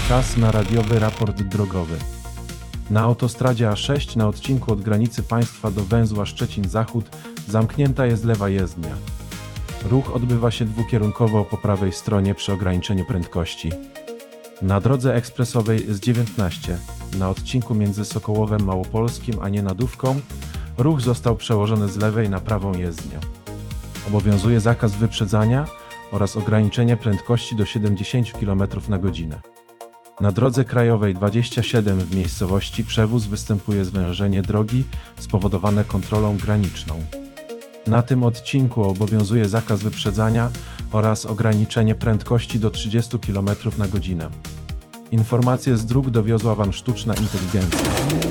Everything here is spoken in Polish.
Czas na radiowy raport drogowy. Na autostradzie A6 na odcinku od granicy państwa do węzła Szczecin-Zachód zamknięta jest lewa jezdnia. Ruch odbywa się dwukierunkowo po prawej stronie przy ograniczeniu prędkości. Na drodze ekspresowej S19 na odcinku między Sokołowem Małopolskim a Nienadówką ruch został przełożony z lewej na prawą jezdnię. Obowiązuje zakaz wyprzedzania oraz ograniczenie prędkości do 70 km na godzinę. Na drodze krajowej 27 w miejscowości Przewóz występuje zwężenie drogi spowodowane kontrolą graniczną. Na tym odcinku obowiązuje zakaz wyprzedzania oraz ograniczenie prędkości do 30 km na godzinę. Informacje z dróg dowiozła Wam sztuczna inteligencja.